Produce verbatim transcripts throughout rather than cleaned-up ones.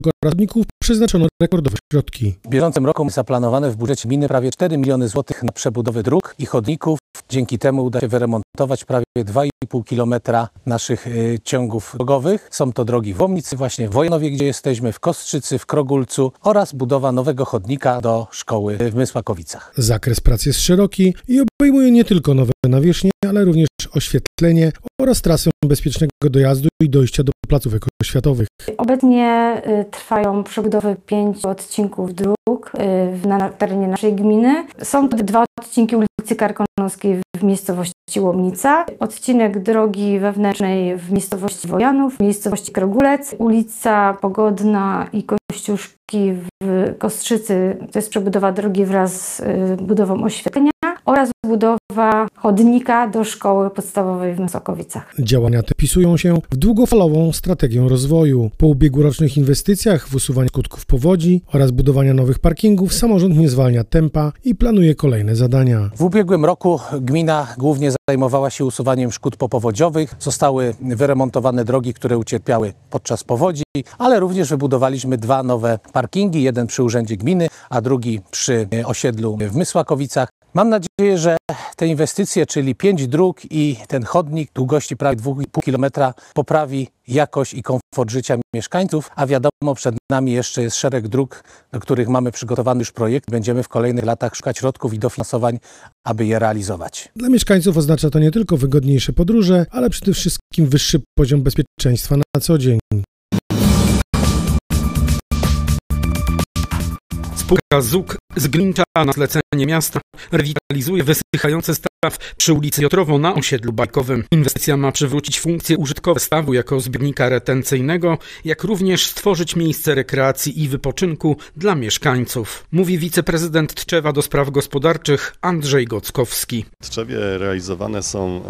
radników przeznaczono rekordowe środki. W bieżącym roku zaplanowane w budżecie gminy prawie cztery miliony złotych na przebudowę dróg i chodników. Dzięki temu uda się wyremontować prawie dwa i pół kilometra naszych y, ciągów drogowych. Są to drogi w Łomnicy, właśnie w Wojanowie, gdzie jesteśmy, w Kostrzycy, w Krogulcu oraz budowa nowego chodnika do szkoły w Mysłakowicach. Zakres pracy jest szeroki i obejmuje nie tylko nowe nawierzchnie, ale również oświetlenie oraz trasę bezpiecznego dojazdu i dojścia do placówek oświatowych. Obecnie y, trwają przebudowy pięciu odcinków dróg y, na, na terenie naszej gminy. Są to dwa odcinki ulicy Karkonoskiej w miejscowości Łomnica, odcinek drogi wewnętrznej w miejscowości Wojanów, w miejscowości Krogulec, ulica Pogodna i Kościuszki w Kostrzycy, to jest przebudowa drogi wraz z y, budową oświetlenia oraz budowa chodnika do szkoły podstawowej w Mysłakowicach. Działania te wpisują się w długofalową strategię rozwoju. Po ubiegłorocznych inwestycjach w usuwanie skutków powodzi oraz budowania nowych parkingów samorząd nie zwalnia tempa i planuje kolejne zadania. W ubiegłym roku gmina głównie zajmowała się usuwaniem szkód popowodziowych. Zostały wyremontowane drogi, które ucierpiały podczas powodzi, ale również wybudowaliśmy dwa nowe parkingi, jeden przy urzędzie gminy, a drugi przy osiedlu w Mysłakowicach. Mam nadzieję, że te inwestycje, czyli pięć dróg i ten chodnik długości prawie dwa i pół kilometra poprawi jakość i komfort życia mieszkańców, a wiadomo, przed nami jeszcze jest szereg dróg, do których mamy przygotowany już projekt. Będziemy w kolejnych latach szukać środków i dofinansowań, aby je realizować. Dla mieszkańców oznacza to nie tylko wygodniejsze podróże, ale przede wszystkim wyższy poziom bezpieczeństwa na co dzień. Spółka ZUK z Glincza na zlecenie miasta rewitalizuje wysychający staw przy ulicy Piotrowo na osiedlu bajkowym. Inwestycja ma przywrócić funkcje użytkowe stawu jako zbiornika retencyjnego, jak również stworzyć miejsce rekreacji i wypoczynku dla mieszkańców. Mówi wiceprezydent Tczewa do spraw gospodarczych Andrzej Gockowski. W Tczewie realizowane są e,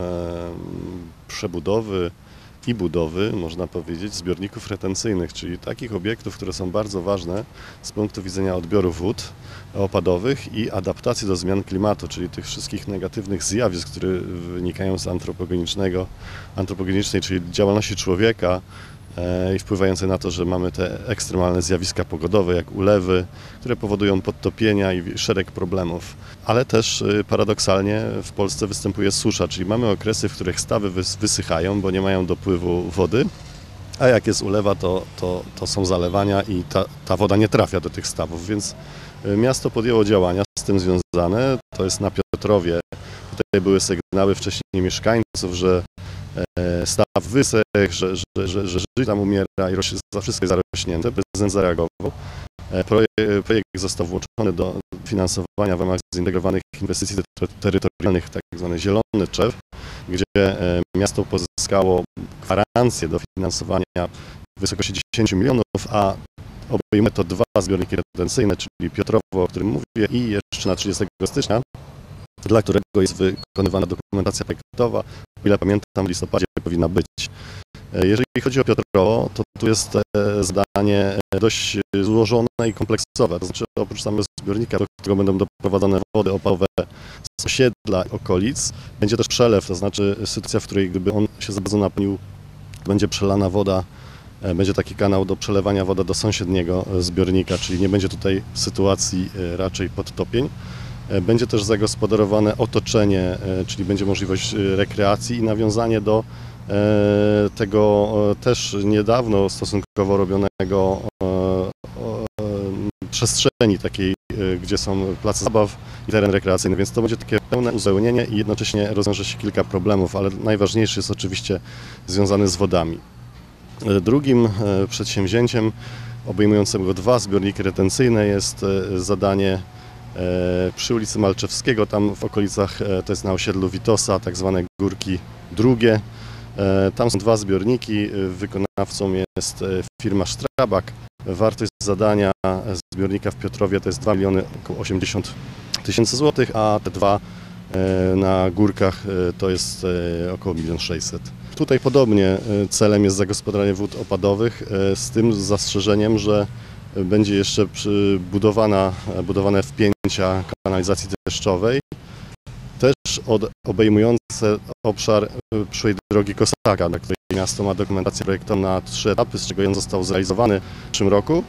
przebudowy i budowy, można powiedzieć, zbiorników retencyjnych, czyli takich obiektów, które są bardzo ważne z punktu widzenia odbioru wód opadowych i adaptacji do zmian klimatu, czyli tych wszystkich negatywnych zjawisk, które wynikają z antropogenicznego, antropogenicznej, czyli działalności człowieka i wpływające na to, że mamy te ekstremalne zjawiska pogodowe, jak ulewy, które powodują podtopienia i szereg problemów. Ale też paradoksalnie w Polsce występuje susza, czyli mamy okresy, w których stawy wysychają, bo nie mają dopływu wody, a jak jest ulewa, to, to, to są zalewania i ta, ta woda nie trafia do tych stawów, więc miasto podjęło działania z tym związane. To jest na Piotrowie. Tutaj były sygnały wcześniej mieszkańców, że staw wysech, że, że, że, że życie tam umiera i rośnie, za wszystko jest zarośnięte. Prezydent zareagował. Projekt, projekt został włączony do finansowania w ramach zintegrowanych inwestycji terytorialnych, tak zwany Zielony Tczew, gdzie miasto pozyskało gwarancję do finansowania w wysokości dziesięć milionów, a obejmuje to dwa zbiorniki retencyjne, czyli Piotrowo, o którym mówię, i jeszcze na trzydziestego stycznia, dla którego jest wykonywana dokumentacja projektowa. O ile pamiętam, w listopadzie powinna być. Jeżeli chodzi o Piotrowo, to tu jest zadanie dość złożone i kompleksowe. To znaczy, oprócz samego zbiornika, do którego będą doprowadzone wody opadowe z osiedla, okolic, będzie też przelew, to znaczy sytuacja, w której gdyby on się za bardzo napełnił, będzie przelana woda, będzie taki kanał do przelewania wody do sąsiedniego zbiornika, czyli nie będzie tutaj sytuacji raczej podtopień. Będzie też zagospodarowane otoczenie, czyli będzie możliwość rekreacji i nawiązanie do tego też niedawno stosunkowo robionego przestrzeni takiej, gdzie są place zabaw i teren rekreacyjny, więc to będzie takie pełne uzupełnienie i jednocześnie rozwiąże się kilka problemów, ale najważniejszy jest oczywiście związany z wodami. Drugim przedsięwzięciem obejmującym dwa zbiorniki retencyjne jest zadanie przy ulicy Malczewskiego, tam w okolicach, to jest na osiedlu Witosa, tak zwane Górki Drugie. Tam są dwa zbiorniki, wykonawcą jest firma Strabag. Wartość zadania zbiornika w Piotrowie to jest dwa miliony około osiemdziesiąt tysięcy złotych, a te dwa na Górkach to jest około milion sześćset. Tutaj podobnie celem jest zagospodarowanie wód opadowych, z tym zastrzeżeniem, że będzie jeszcze budowana, budowane wpięcia kanalizacji deszczowej, też od, obejmujące obszar przyszłej drogi Kosaka, na której Miasto ma dokumentację projektową na trzy etapy, z czego jeden został zrealizowany w przyszłym roku.